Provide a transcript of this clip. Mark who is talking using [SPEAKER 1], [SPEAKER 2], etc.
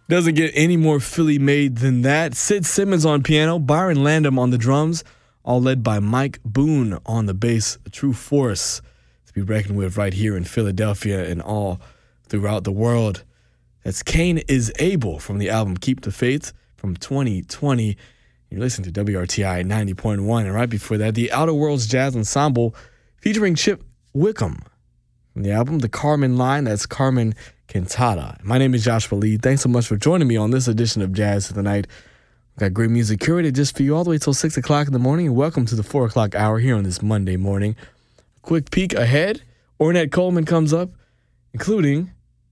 [SPEAKER 1] Doesn't get any more Philly made than that. Sid Simmons on piano, Byron Landham on the drums, all led by Mike Boone on the bass. A true force to be reckoned with right here in Philadelphia and all throughout the world. That's Cain is Able from the album Keep the Faith from 2020. You're listening to WRTI 90.1. And right before that, the Outer Worlds Jazz Ensemble featuring Chip Wickham from the album The Carmen Line. That's Carmen Cantata. My name is Joshua Lee. Thanks so much for joining me on this edition of Jazz of the Night. We've got great music curated just for you all the way till 6 o'clock in the morning. And welcome to the 4 o'clock hour here on this Monday morning. Quick peek ahead. Ornette Coleman comes up, including